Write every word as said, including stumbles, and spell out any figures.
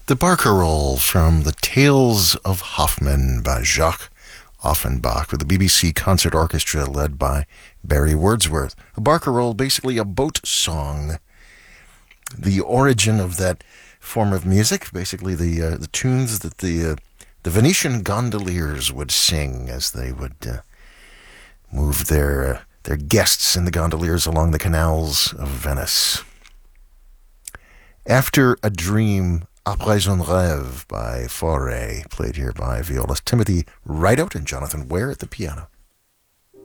The Barcarolle from The Tales of Hoffmann by Jacques Offenbach with the B B C Concert Orchestra led by Barry Wordsworth. A barcarolle, basically a boat song. The origin of that form of music, basically the uh, the tunes that the uh, the Venetian gondoliers would sing as they would uh, move their uh, their guests in the gondoliers along the canals of Venice. After a Dream, Après un rêve by Fauré, played here by violist Timothy Rideout and Jonathan Ware at the piano.